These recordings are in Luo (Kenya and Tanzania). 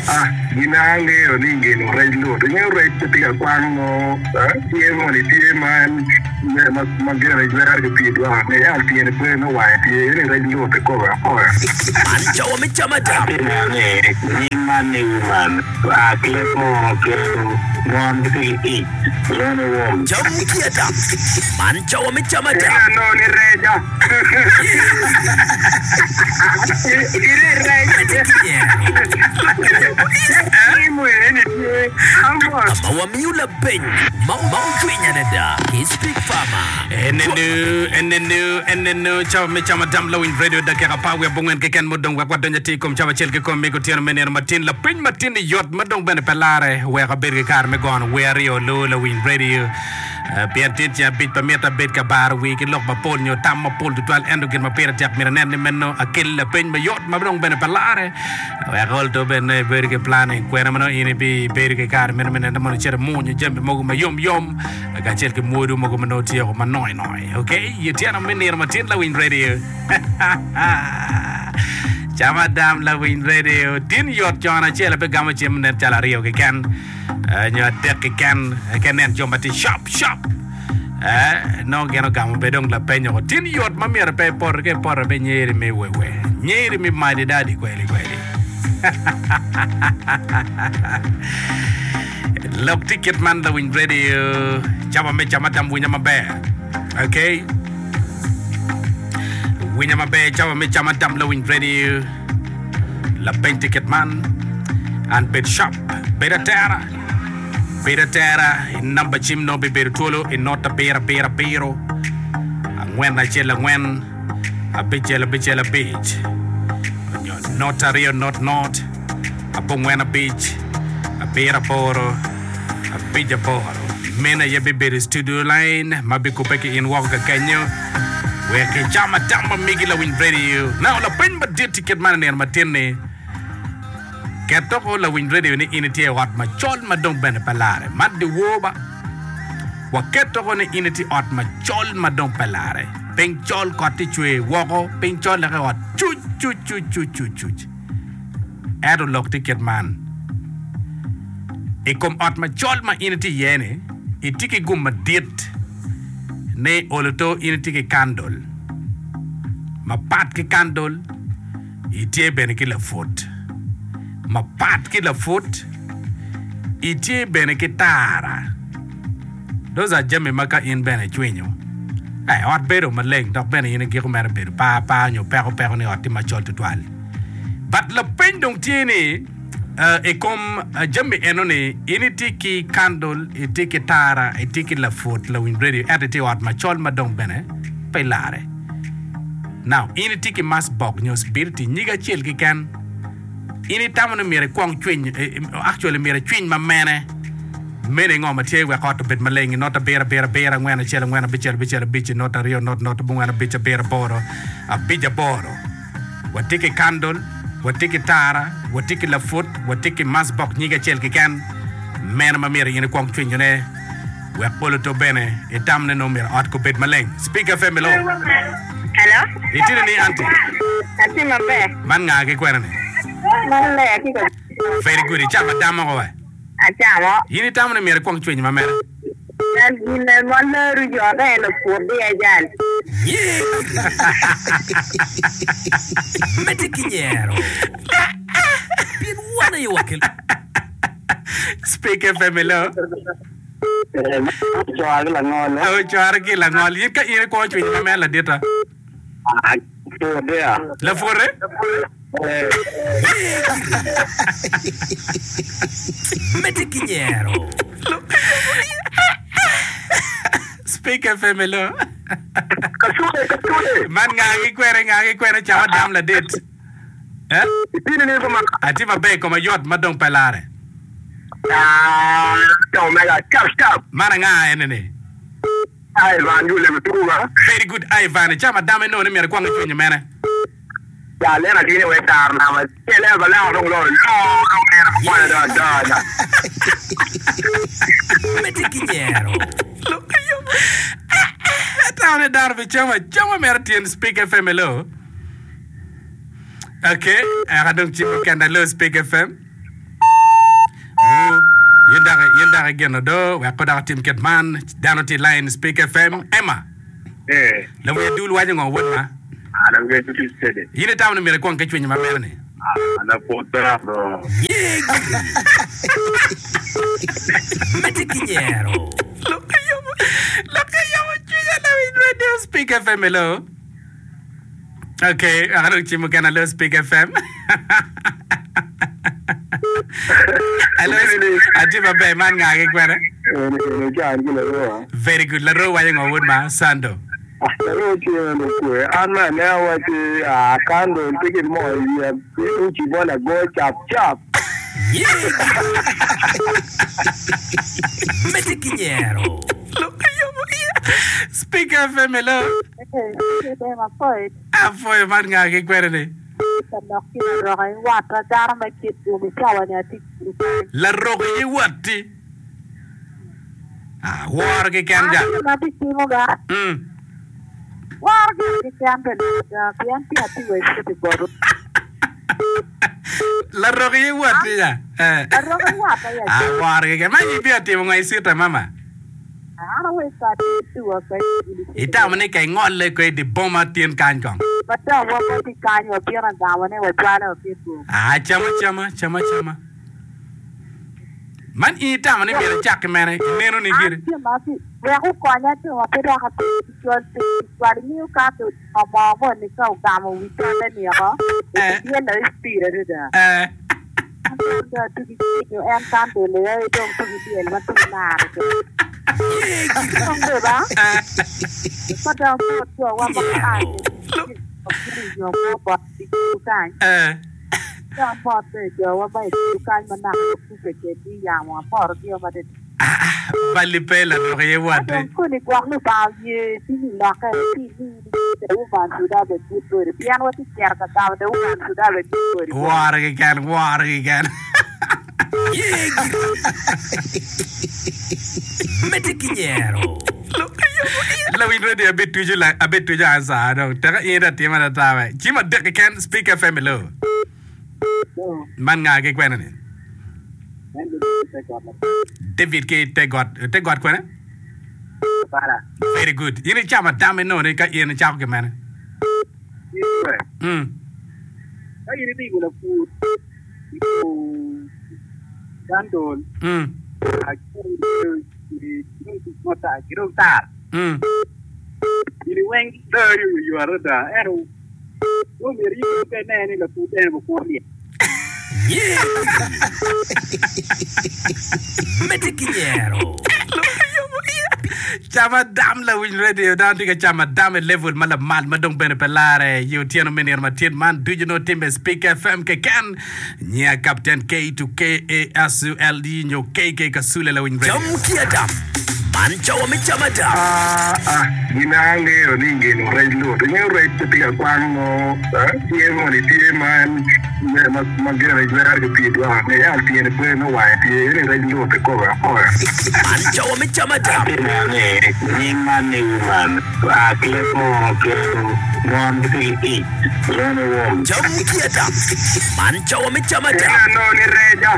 ginange oninge no rejlo ni rejlo tiga kwano tiemo ni tieman magera rejler ke pidwa ne ya tiene pues no wa tiene rejlo te cover Mancha wa michama da ni mane man klepo mon ti no Jamu kiata Mancha wa michama da no ni reja ire reja Abawa miula pen Mau kwinya neda Speak Farmer Enenu Chawa michama dam lawin radio da kera pa we bongen ke ken modong wa kwadonya ti kom chawa chel ke kom me ko tieno mener matin la pin matin yot modong ben pelare we ka berge kar me gon we rio lo lawin radio Piantin tia bit pameta bet ka bar we ke lok ba pol nyo tam ma pol tual endogen ma pera tiak mira nen menno akil la pin ma yot ma dong ben pelare we gol to ben berge planning kwena mano ini bi berge kar men men na mo chere mo nyo jembe mo ma yom ka chel ke modu mo ma no tie ko ma noi okay you tiano mener matin la win radio Chama dam la win radio tin yot jona chela pe gama chem nen chala rio ke kan nyo tek ke kan nen jomati shop no geno gama be dong la penyo tin yot ma mer pe por be nyeri me wewe nyeri mi ma di dadi kweli Look ticket man la win radio chama dam winya mabe okay Winya mabe chama dam la win radio la pen ticket man and bed shop beta terra in number chim no be bertolo in not a pera pero when I chela when a bichela beach not a rio not a pongwena beach a pera poro a pija poro mena ye be studio line mabiku peke in walk kanyo we ke chama tamba migila win radio now la pen but ticket man ne matene Ketoko la win radio ni initi wat ma chol ma dong ben palare madde woba wa ketoko ni initi wat ma chol ma dong palare pen chol ko ti chwe wogo pen chol la wat chu ero lok ticket man e kom at ma chol ma initi yene e tiki gum ma dit ne oloto initi ke candle ma pat ke candle e tie ben ke la foot ma pat ki la foot itie bene ki tara those are jemme maka in bene chwenyo ay ot bero maleng dok bene yin gi ko mer bero pa nyo pero ni ot ma chol tutwal but la pendong tieni e kom jemme enone initi ki candle itiki tara itiki la foot la win radio atiti ot ma chol ma dong bene pelare now initi ki mas bok nyo spiriti nyiga chel ki kan ini tamano mere kwang chwin actually mere chwin ma mene ngoma tie we got bit maleng not a bera ngwana chela ngwana bichel not a rio not bungwana bicha bera boro a bija boro watiki candle watiki tara watiki la foot watiki masbok nyiga chel ki kan mena ma mere ini kwang chwin ne we polo bene e tamne no mere at ko bit maleng speaker femelo hello itini ni anti mabe man nga ke kwena ne very good chama dama ko achama yini tamne mere kwang chwenyi ma mere ne wala ru jo da le fodi ajal Metikinyero Pin wana yo wakil Speak FMLO Chwar la ngol chwar ki la ngol yin ka yini ko chwenyi ma mere la deta la fore Metikinyero Speak FMLO Kasude man ngangi kwere chawa dam la det Ipini ni ko ati ma be ko ma yot ma dong pelare Don't make a stop mana nga enene Ivan you le tuwa very good Ivan chama dam no ne mere kwang chwenyi mene ya le na dine we tar na ma tele ba la ro lo no da Metikinyero Tawne darbe chama mertien Speak FM lo okay I don't chip can lo Speak FM Yenda again do we ko Tim Ketman down to line Speak FM Emma. La we dul waji ngo wona. Ana we to say. Yine tamna mi ko ngachwe nyama merne. Ana potera bro. Metiquiñero. Lo que yo radio Speak FM hello. Okay, I don't chimo kana lo Speak FM. Hello, Ajiba Bay man ngage kwara. Very good. La ro waye ngo wood ma Sando. Laro chimo no ku. Ana na wati akando tiki mo ya uchi bona go chap. Metiquiñero. Speak FM hello. Foi man ngage kwara ni. La roga ye watti. War ke kanja. La roga ye watti ya. War ke ma ye biati mo ngai sita mama. Ita mane kai ngol ko di boma tien kan kong. Chama. Man ita mane bere chak mane neno ni gire. Bali pela no ye wate. War again. Metiquiñero. La we ready a bit to you answer. Don't take it team at a time. Jima Deck can Speak FM hello. Man ngage kwena ni. David K take God kwena. Very good. Yini chama dame no ni ka yini chama ke man. Ayini bi gula food. Dandol. Ini weng dari you are da ero. Wo mi ri ko ne ni la food en ko ni. Metiquiñero. Chama dam la win radio down to chama dam level mal madong bene pelare you tiano menir matin man do you know Timbe Speak FM ke kan nya Captain K to KASULD nyo KK kasule la win radio Jam kiadam. Mancha wa mechama dam. Ginange oninge no radio nyo radio tia kwano tiemo ni tieman magera igara ke pitwa ne ya tiene pues no wa tiene radio te cover. Mancha wa mechama dam. Ni mani man aklepo ke one three Jam kiadam. Mancha wa mechama dam. no ni reja.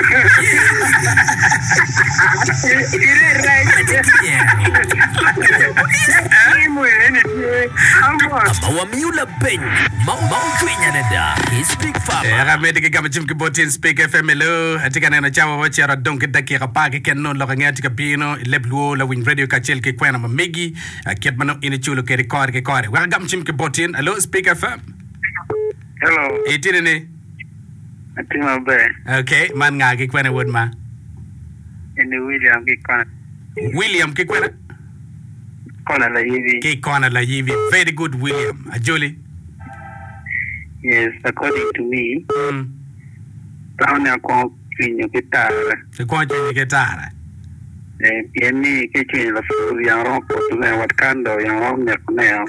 Wa miula ben. Mau kwinya neda. Speak fama. Era medike kama chimki botin Speak FM hello atika na chawa wachi ara donke daki kapake ken non loka ngati ka pino lebluo la win radio ka chel ke kwena mamegi ket mano ini chulo ke record ke kore wa gam chimki botin hello Speak FM. Hello. Itine ne. Atima be. Okay man nga ke kwena word ma. Ini William ke kona. William ke kwena. Kona la hivi. Ke kona la hivi. Very good William. Ajoli. Yes, according to me. Taona kwa kinyo kitara. Kwa kinyo kitara. Pieni ke kinyo la furu ya roko tuwe watkando ya roko nyakuneo.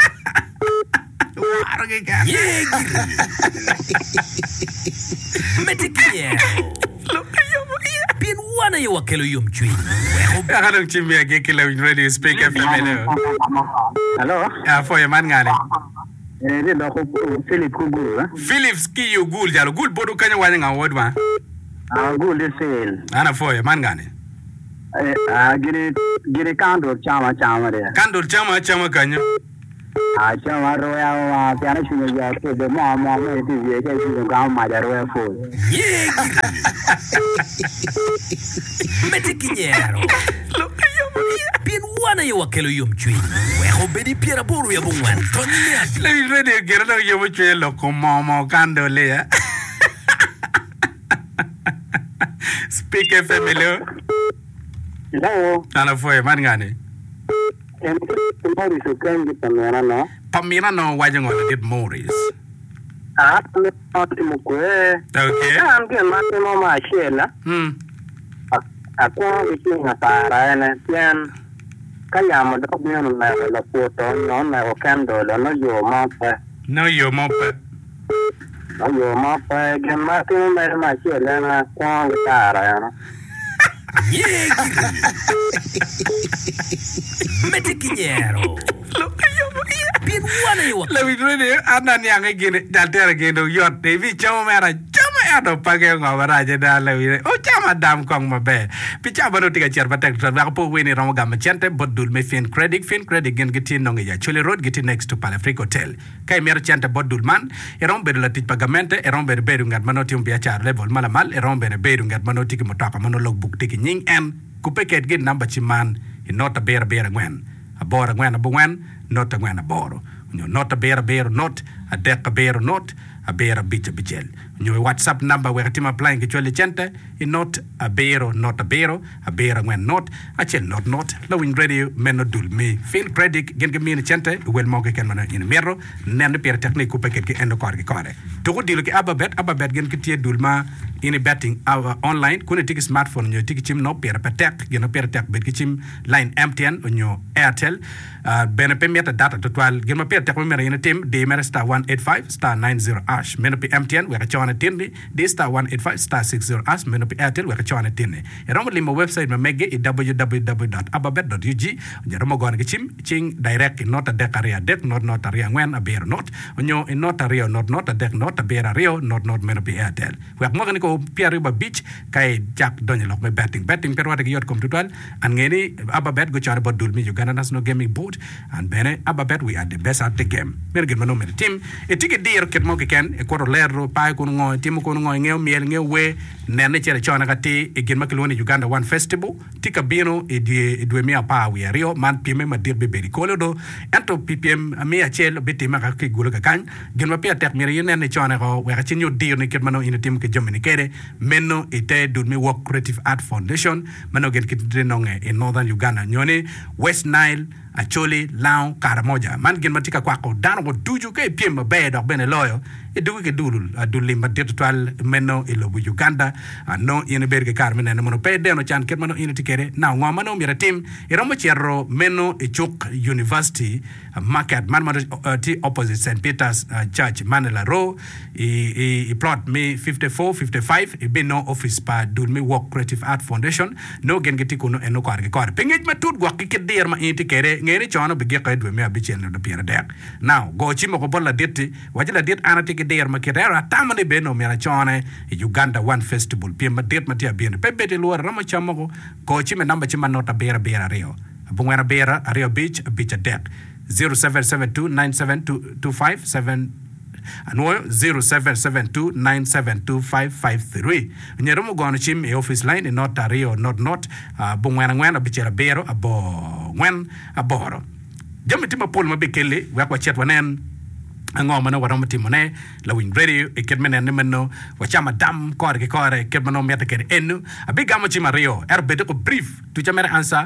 Warge ka. Metiquiñero. Bien wana yo wakelo yum chui. Akadong chimbi ya kekila win radio Speak FM hello. Hello. For your man ngale. Ni ndo ko Philip Kugul. Philip ski you gul jalo gul bodu kanya wanya nga word ma. Go listen. Ana foye man gani. Giri kando chama de. Kandul chama kanyo. Chama roya piano shunyo ya to the mama ti ye ke shunyo ga ma ja roya fo. Mete kinyero. Bien wana yo wakelo yom chui. Weho bedi piera boru ya bungwan. Tonya. Le ready gero no yo chwe lo ko mama kandul ya. Speak FM hello. Hello. Ana foye man gani. Morris ukengi Pamela no. Pamela no wajongo did Morris. Mukwe. Okay. Nge mate mama shela. Ako ikinga tara ene tien kaya mo do bino na la foto no na o kando no yo mapa. No yo mapa. No yo mapa ge mate ma shela na ko tara no. Mete kinyero. Bien wana yo wakelo. Le vidrede anan yang gini dalter gendo yot devi chama mera ado page ngawara je dale wi o chama dam kong mabe pi chama no tiga cher batek to ba po weni ram gam chente bodul me fin credit gen gitin no ya chule road gitin next to Palafric Hotel kay mer chente bodul man e rom be la tit pagamente e rom be beru ngat manoti um char level malamal e rom be beru ngat manoti ki motaka mano logbook tiki nying en ku peket gen number chiman e nota bera ngwen abora ngwen abwen nota ngwen aboro nyo nota bera not a deka bera not a bera bichel nyo WhatsApp number where team applying ke chole chente e not a bera ngwen not a chel not lowing radio menodul me feel credit gen ke min chente wel mo ke ken mana in mero nen per technique ku peket ke endo kor ke kore to ko dilo ke ababet gen ke tie dulma in betting our online kune tiki smartphone nyo tiki chim no per patek gen per tek bet ke chim line MTN nyo Airtel bene pe meta data total gen ma per tek mera in team de mera star 185 star 90 ash meno pe MTN we ka chona tinni de star 185 star 60 ash meno pe Airtel we ka chona tinni e romo limo website ma megge www.ababet.ug nyo romo gon ke chim ching direct nota dekaria dek not ria ngwen a ber not nyo nota rio not a dek not a ber rio not meno pe Airtel we mo ko Pierre Riba Beach kay Jack Donyalok me betting per wata yot kom tutal an ngeni Ababet go chara bodul mi Uganda National Gaming Board and bene Ababet we are the best at the game mer gen mano mer team e tike dir ket mo ken e ko lero pa ko ngo tim ko ngo ngeo miel ngeo we nene chere chona kati e gen makiloni Uganda One Festival tika bino e dwe mi apa we rio man pime ma dir be beri kolodo ento ppm mi achel bitima ka ki gulo ka kan gen ma pia tek mer yene chona ko we ka chinyo dir ne ket mano in team ke Germany Meno ite Dulmi Work Creative Art Foundation mano gen kitire nonge in Northern Uganda nyone West Nile Acholi Lao Karamoja man gen matika kwako dano go duju ke piem be dok bene loyo e dugu ke dulul dulli madet twal meno ilobu Uganda no yene berge kar menen mono pe deno chan ket mano ine tikere na ngoma no mira tim e romo cherro meno e chuk University market man ti opposite St Peter's Church Manila Row e plot me 54-55 e beno office pa Dulmi Work Creative Art Foundation no gen geti kuno eno kar ke kar pengej matut gwa ke der ma ine tikere ngere chono be ge dwe me abichen no piera dek now go chimo ko bolla detti wajila det anati ke der ma kerera tamane beno mera chone Uganda One Festival piem det ma tia bien pebete lo rama chamo ko chime namba chima nota bera rio bungwana bera rio beach dek 0772972557 anwo 0772972553 nyeromo gono chim e office line e nota rio not bungwana ngwana bichera bero abo ngwen aboro jamitima pol mabekele wakwa chatwa nen angoma no waromo timone la wing radio e kedmene ne menno wachama dam kore kedmano meta kere enu abigamo chima rio erbede ko brief tu chamere ansa